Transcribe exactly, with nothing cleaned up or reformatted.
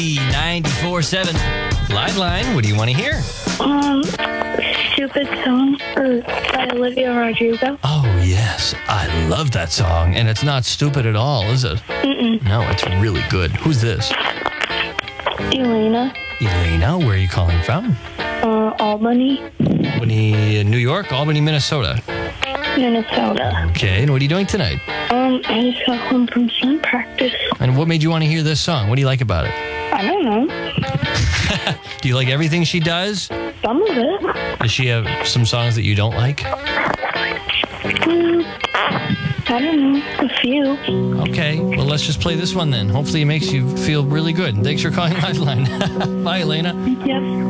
ninety-four seven Liveline, what do you want to hear? Um, Stupid Song or by Olivia Rodrigo. Oh, yes. I love that song. And it's not stupid at all, is it? Mm-mm. No, it's really good. Who's this? Elena. Elena, where are you calling from? Uh, Albany, Albany, New York, Albany, Minnesota. Minnesota. Okay, and what are you doing tonight? Um, I just got home from swim practice. And what made you want to hear this song? What do you like about it? I don't know. Do you like everything she does? Some of it. Does she have some songs that you don't like? Mm, I don't know. A few. Okay, well, let's just play this one then. Hopefully it makes you feel really good. And thanks for calling Lifeline. Bye, Elena. Yep.